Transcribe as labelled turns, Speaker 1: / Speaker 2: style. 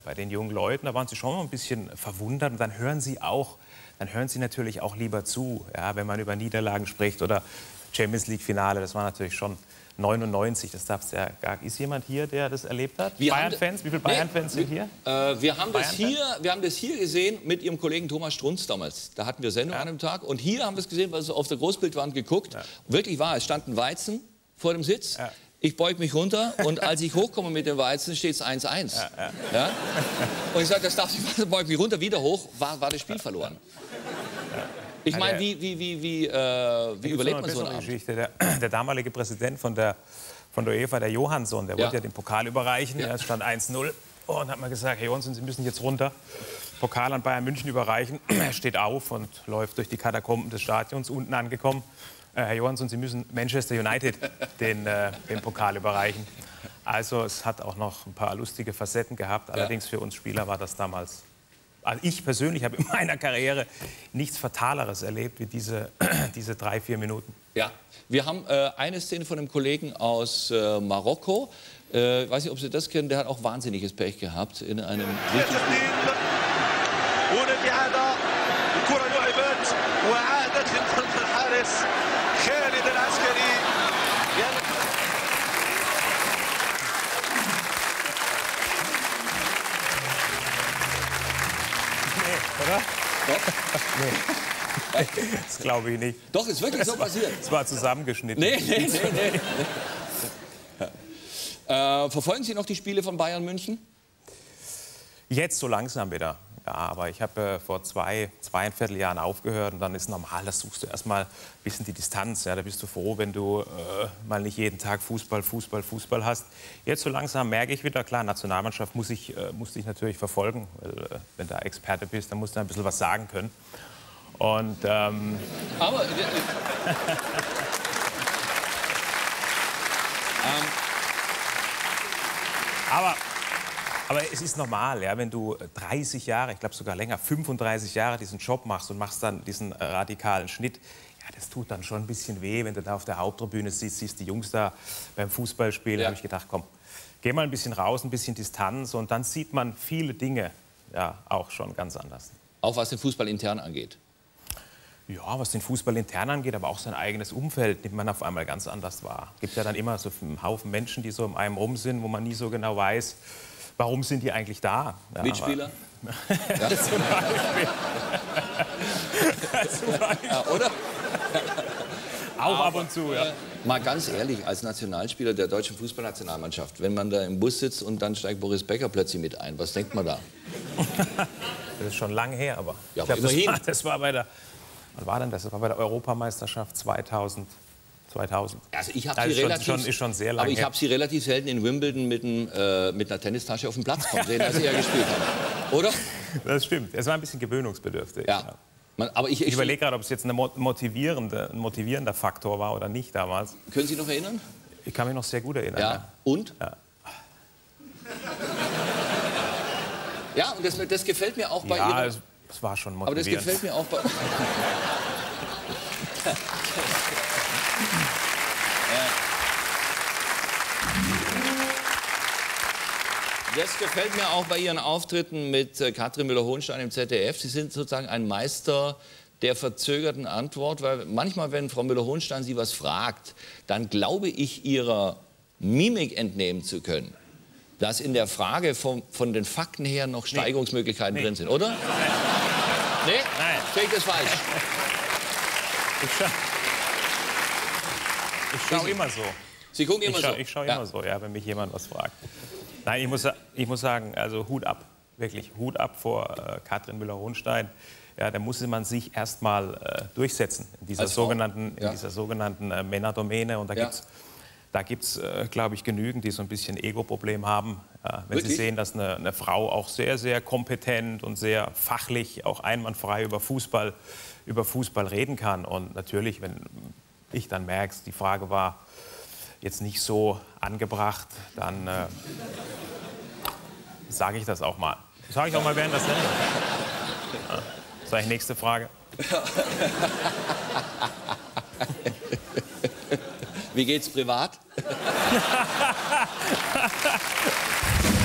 Speaker 1: Bei den jungen Leuten, da waren sie schon ein bisschen verwundert. Und dann hören sie natürlich auch lieber zu, ja, wenn man über Niederlagen spricht oder Champions League-Finale. Das war natürlich schon 99. Das darf's ja gar. Ist jemand hier, der das erlebt hat? Bayern-Fans? Wie viele Bayern-Fans sind hier?
Speaker 2: Wir haben das hier gesehen mit Ihrem Kollegen Thomas Strunz damals. Da hatten wir Sendung an einem Tag. Und hier haben wir es gesehen, weil wir auf der Großbildwand geguckt. Ja. Wirklich wahr, es stand ein Weizen vor dem Sitz. Ja. Ich beug mich runter und als ich hochkomme mit dem Weizen, steht es 1-1. Ja? Und ich sage, das darf ich, beug mich runter, wieder hoch, war das Spiel verloren. Ich meine, wie überlebt man so eine
Speaker 1: Geschichte? Der damalige Präsident von der UEFA, der Johansson, der wollte ja den Pokal überreichen. Ja. Es stand 1-0 und hat mal gesagt, Herr Johansson, Sie müssen jetzt runter, Pokal an Bayern München überreichen. Er steht auf und läuft durch die Katakomben des Stadions, unten angekommen. Herr Johansson, Sie müssen Manchester United den Pokal überreichen. Also es hat auch noch ein paar lustige Facetten gehabt. Allerdings für uns Spieler war das damals... Also ich persönlich habe in meiner Karriere nichts Fataleres erlebt wie diese 3-4 Minuten.
Speaker 2: Ja, wir haben eine Szene von einem Kollegen aus Marokko. Ich weiß nicht, ob Sie das kennen. Der hat auch wahnsinniges Pech gehabt in einem richtig
Speaker 1: Oder? Nee. Das glaube ich nicht.
Speaker 2: Doch, ist wirklich so passiert.
Speaker 1: Es war zusammengeschnitten.
Speaker 2: Nee. Verfolgen Sie noch die Spiele von Bayern München?
Speaker 1: Jetzt so langsam wieder. Ja, aber ich habe vor zweieinviertel Jahren aufgehört und dann ist normal, das suchst du erstmal ein bisschen die Distanz. Ja, da bist du froh, wenn du mal nicht jeden Tag Fußball hast. Jetzt so langsam merke ich wieder, klar, Nationalmannschaft muss ich natürlich verfolgen. Weil, wenn du Experte bist, dann musst du ein bisschen was sagen können. Und, aber es ist normal, ja, wenn du 30 Jahre, ich glaube sogar länger, 35 Jahre diesen Job machst und machst dann diesen radikalen Schnitt, ja, das tut dann schon ein bisschen weh, wenn du da auf der Haupttribüne siehst die Jungs da beim Fußballspielen. Da habe ich gedacht, komm, geh mal ein bisschen raus, ein bisschen Distanz und dann sieht man viele Dinge ja auch schon ganz anders.
Speaker 2: Auch was den Fußball intern angeht?
Speaker 1: Ja, was den Fußball intern angeht, aber auch sein eigenes Umfeld nimmt man auf einmal ganz anders wahr. Es gibt ja dann immer so einen Haufen Menschen, die so um einen rum sind, wo man nie so genau weiß, warum sind die eigentlich da? Ja,
Speaker 2: Mitspieler?
Speaker 1: Ja. Zum Beispiel.
Speaker 2: Ja, oder?
Speaker 1: Auch ab und zu, ja.
Speaker 2: Mal ganz ehrlich, als Nationalspieler der deutschen Fußballnationalmannschaft, wenn man da im Bus sitzt und dann steigt Boris Becker plötzlich mit ein, was denkt man da?
Speaker 1: Das ist schon lange her, aber
Speaker 2: ja,
Speaker 1: ich glaube, das war bei der, wann war denn das? Das war bei der Europameisterschaft 2000.
Speaker 2: Also ich habe sie
Speaker 1: schon sehr lange.
Speaker 2: Aber ich habe sie relativ selten in Wimbledon mit einer Tennistasche auf dem Platz kommen sehen, als sie ja gespielt haben. Oder?
Speaker 1: Das stimmt. Es war ein bisschen gewöhnungsbedürftig.
Speaker 2: Ja.
Speaker 1: Aber ich überlege gerade, ob es jetzt ein motivierender Faktor war oder nicht damals.
Speaker 2: Können Sie sich noch erinnern?
Speaker 1: Ich kann mich noch sehr gut erinnern.
Speaker 2: Ja. Und?
Speaker 1: Ja.
Speaker 2: Ja, und das gefällt mir auch bei
Speaker 1: Ihnen.
Speaker 2: Ja,
Speaker 1: es war schon motivierend.
Speaker 2: Aber das gefällt mir auch bei... Das gefällt mir auch bei Ihren Auftritten mit Katrin Müller-Hohenstein im ZDF. Sie sind sozusagen ein Meister der verzögerten Antwort, weil manchmal, wenn Frau Müller-Hohenstein Sie was fragt, dann glaube ich, ihrer Mimik entnehmen zu können, dass in der Frage von den Fakten her noch Steigerungsmöglichkeiten drin sind, oder? Nee? Nein. Sehe ich das falsch?
Speaker 1: Ich schaue immer so.
Speaker 2: Sie gucken immer so?
Speaker 1: Ich schaue immer so, ja, wenn mich jemand was fragt. Nein, ich muss sagen, also Hut ab, wirklich Hut ab vor Katrin Müller-Hohenstein. Ja, da musste man sich erst mal durchsetzen in dieser sogenannten Männerdomäne. Und da gibt's, glaube ich, genügend, die so ein bisschen Ego-Problem haben. Wenn sie sehen, dass eine Frau auch sehr, sehr kompetent und sehr fachlich, auch einwandfrei über Fußball reden kann. Und natürlich, wenn ich dann merke, die Frage war jetzt nicht so angebracht, dann sage ich das auch mal. Sage ich auch mal während der Sendung. Ja. Sag ich nächste Frage.
Speaker 2: Wie geht's privat?